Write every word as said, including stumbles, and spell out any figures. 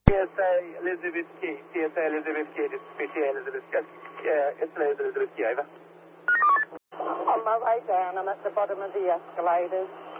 P S A Elizabeth Key. P S A Elizabeth Key. This is P T A Elizabeth Key. Yeah, it's Elizabeth Key, over. On my way down, I'm at the bottom of the escalators.